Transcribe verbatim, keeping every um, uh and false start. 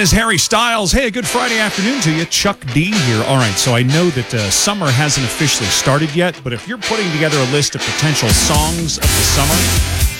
is Harry Styles. Hey, a good Friday afternoon to you. Chuck D here. All right, so I know that uh, summer hasn't officially started yet, but if you're putting together a list of potential songs of the summer,